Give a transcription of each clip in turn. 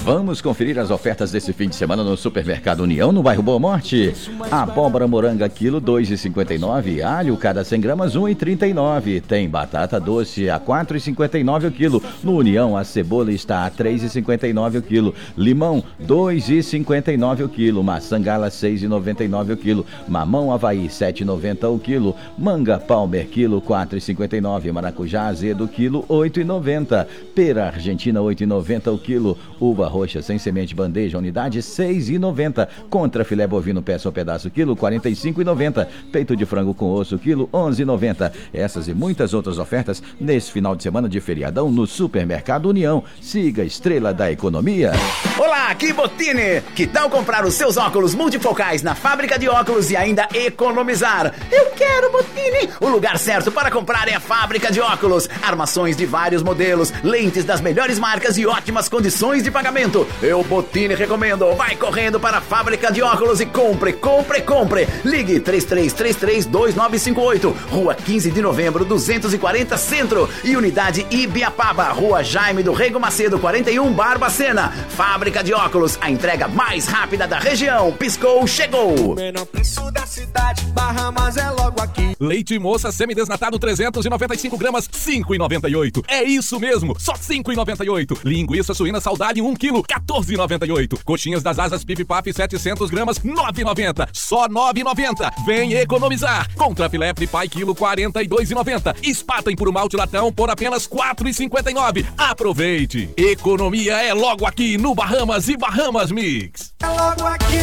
Vamos conferir as ofertas desse fim de semana no Supermercado União, no bairro Boa Morte. Abóbora moranga quilo 2,59, alho cada 100 gramas 1,39. Tem batata doce a 4,59 o quilo. No União a cebola está a 3,59 o quilo. Limão 2,59 o quilo. Maçã gala 6,99 o quilo. Mamão Havaí 7,90 o quilo. Manga Palmer quilo 4,59. Maracujá azedo quilo 8,90. Pera argentina 8,90 o quilo. Uva roxa sem semente bandeja unidade 6,90. Contra filé bovino peça ou pedaço quilo 45,90. Peito de frango com osso quilo 11,90. Essas e muitas outras ofertas nesse final de semana de feriadão no Supermercado União. Siga a estrela da economia. Olá, aqui Bottini. Que tal comprar os seus óculos multifocais na fábrica de óculos e ainda economizar? Eu quero Bottini. O lugar certo para comprar é a fábrica de óculos. Armações de vários modelos, lentes das melhores marcas e ótimas condições de pagamento. Eu Bottini recomendo. Vai correndo para a fábrica de óculos e compre, compre, compre. Ligue 33332958, Rua 15 de Novembro 240 Centro e Unidade Ibiapaba, Rua Jaime do Rego Macedo 41 Barbacena. Fábrica de óculos, a entrega mais rápida da região. Piscou, chegou. O menor preço da cidade, Bahamas é logo aqui. Leite moça semidesnatado 395 gramas, 5,98. É isso mesmo, só 5,98. Linguiça suína saudade 1 kg, 14,98. Coxinhas das asas Pif Paf 700 gramas, 9,90. Só 9,90. Vem economizar. Contra filé Pai quilo 42,90. Espata em puro malte latão por apenas 4,59. Aproveite. Economia é logo aqui no Bahamas e Bahamas Mix. É logo aqui.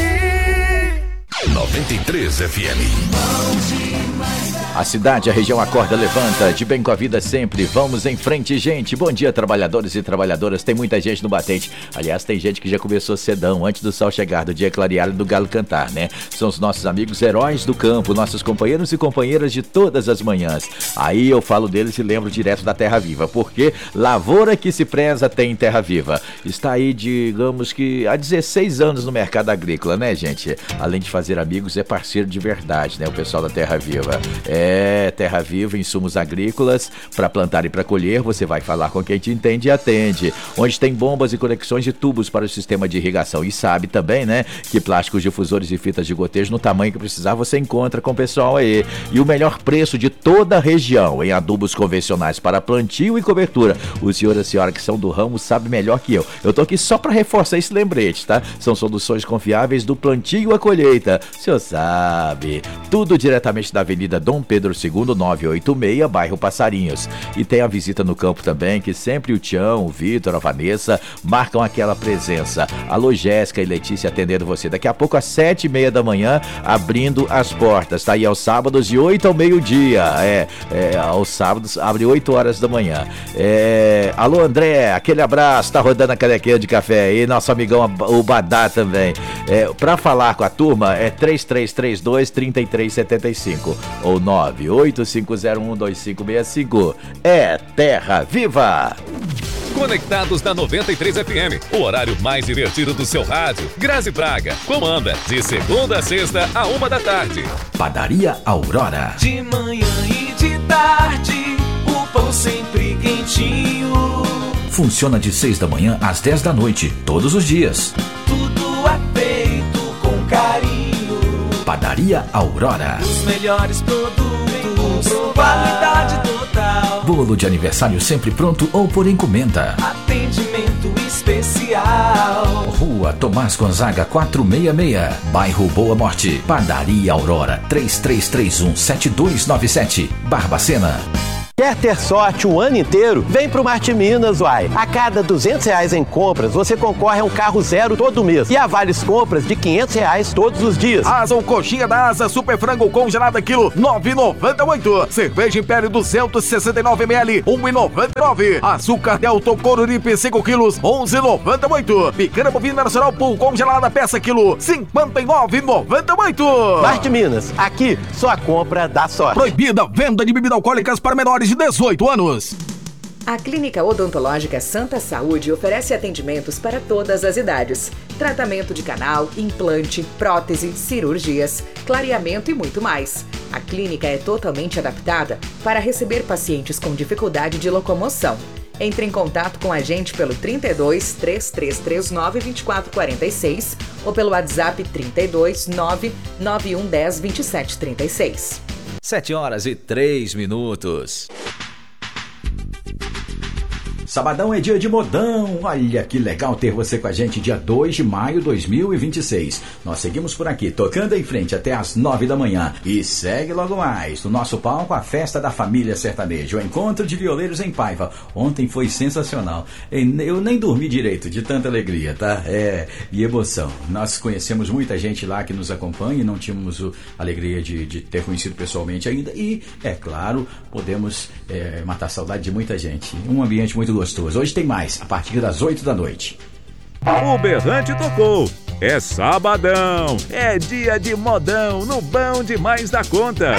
93 FM. A cidade, a região acorda, levanta, de bem com a vida sempre. Vamos em frente, gente. Bom dia, trabalhadores e trabalhadoras. Tem muita gente no batente. Aliás, tem gente que já começou cedão, antes do sol chegar, do dia clarear e do galo cantar, né? São os nossos amigos heróis do campo, nossos companheiros e companheiras de todas as manhãs. Aí eu falo deles e lembro direto da Terra Viva, porque lavoura que se preza tem Terra Viva. Está aí, digamos que há 16 anos no mercado agrícola, né, gente? Além de fazer amigos, é parceiro de verdade, né? O pessoal da Terra Viva. Terra Viva, insumos agrícolas para plantar e para colher. Você vai falar com quem te entende e atende. Onde tem bombas e conexões de tubos para o sistema de irrigação. E sabe também, né, que plásticos difusores e fitas de gotejo no tamanho que precisar você encontra com o pessoal aí. E o melhor preço de toda a região em adubos convencionais para plantio e cobertura. O senhor e a senhora que são do ramo sabe melhor que eu. Eu tô aqui só para reforçar esse lembrete, tá? São soluções confiáveis do plantio à colheita. O senhor sabe. Tudo diretamente da Avenida Dom Pedro II, 986, bairro Passarinhos. E tem a visita no campo também, que sempre o Tião, o Vitor, a Vanessa marcam aquela presença. Alô, Jéssica e Letícia atendendo você. Daqui a pouco às 7h30 da manhã, abrindo as portas, tá? aí aos sábados de 8 ao meio-dia. Aos sábados abre 8 horas da manhã. Alô, André, aquele abraço, tá rodando a canequinha de café aí, nosso amigão o Badá também. Pra falar com a turma é 3332-3375 ou 985012565. É Terra Viva. Conectados na 93 FM, o horário mais divertido do seu rádio. Grazi Braga comanda de segunda a sexta a 1 da tarde. Padaria Aurora. De manhã e de tarde, o pão sempre quentinho. Funciona de 6 da manhã às 10 da noite, todos os dias. Tudo é feito com carinho. Padaria Aurora. Os melhores produtos, qualidade total. Bolo de aniversário sempre pronto ou por encomenda. Atendimento especial. Rua Tomás Gonzaga 466, bairro Boa Morte. Padaria Aurora, 3331-7297, Barbacena. Quer ter sorte o ano inteiro? Vem pro Marte Minas, uai. A cada R$200 em compras, você concorre a um carro zero todo mês. E a várias compras de R$500 todos os dias. Asa ou coxinha da Asa Super Frango congelada quilo 9,98. Cerveja Império 269ml 1,99. Açúcar Delta Coruripe 5 quilos 11,98. Picanha bovina nacional Pool congelada peça quilo 59,98. Marte Minas, aqui só a compra dá sorte. Proibida venda de bebidas alcoólicas para menores de 18 anos. A Clínica Odontológica Santa Saúde oferece atendimentos para todas as idades. Tratamento de canal, implante, prótese, cirurgias, clareamento e muito mais. A clínica é totalmente adaptada para receber pacientes com dificuldade de locomoção. Entre em contato com a gente pelo 32 3339 2446 ou pelo WhatsApp 32 99110 2736. 7h03. Sabadão é dia de modão, olha que legal ter você com a gente dia 2 de maio de 2026. Nós seguimos por aqui, tocando em frente até às 9 da manhã. E segue logo mais, no nosso palco, a festa da família sertaneja, o encontro de violeiros em Paiva. Ontem foi sensacional, eu nem dormi direito de tanta alegria, tá? E emoção. Nós conhecemos muita gente lá que nos acompanha e não tínhamos a alegria de ter conhecido pessoalmente ainda. E, é claro, podemos matar a saudade de muita gente. Um ambiente muito gostoso. Hoje tem mais, a partir das 8 da noite. O Berrante tocou. É sabadão. É dia de modão no Bom Demais da Conta.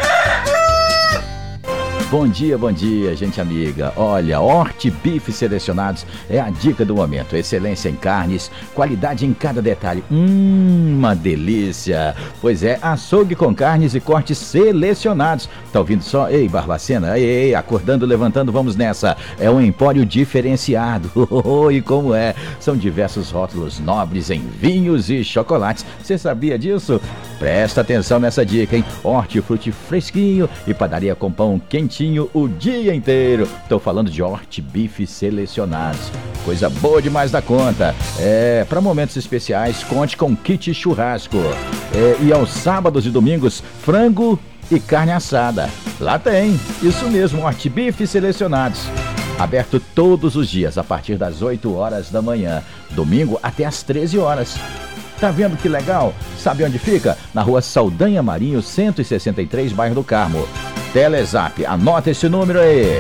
Bom dia, gente amiga. Olha, Horti Bife Selecionados é a dica do momento. Excelência em carnes, qualidade em cada detalhe. Uma delícia. Pois é, açougue com carnes e cortes selecionados. Tá ouvindo só? Ei, Barbacena, ei, acordando, levantando, vamos nessa. É um empório diferenciado. E como é? São diversos rótulos nobres em vinhos e chocolates. Você sabia disso? Presta atenção nessa dica, hein? Hortifruti fresquinho e padaria com pão quentinho o dia inteiro. Tô falando de Horti Bife Selecionados. Coisa boa demais da conta. Para momentos especiais, conte com kit churrasco. E aos sábados e domingos, frango e carne assada. Lá tem, isso mesmo, Horti Bife Selecionados. Aberto todos os dias, a partir das 8 horas da manhã. Domingo até às 13 horas. Tá vendo que legal? Sabe onde fica? Na rua Saldanha Marinho, 163, bairro do Carmo. Telezap, anota esse número aí.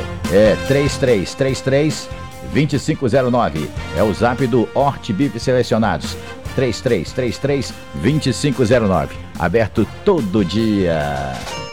3333-2509. É o zap do Horti Bife Selecionados. 3333-2509. Aberto todo dia.